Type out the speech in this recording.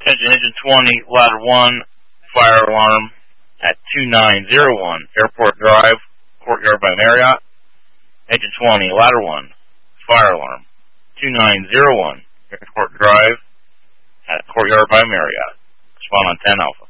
Engine 20, ladder 1, fire alarm at 2901 Airport Drive, Courtyard by Marriott. Engine 20, ladder 1, fire alarm, 2901 Airport Drive at Courtyard by Marriott. Respond on 10 Alpha.